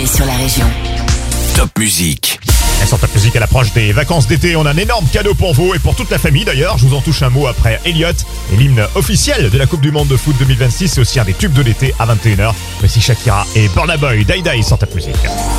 arrivée sur la région. Top Musique. Et sur Top Musique, à l'approche des vacances d'été, on a un énorme cadeau pour vous et pour toute la famille d'ailleurs. Je vous en touche un mot après Elliott et l'hymne officiel de la Coupe du Monde de foot 2026. C'est aussi un des tubes de l'été à 21h. Voici Shakira et Burna Boy, Die Die sur Top Musique.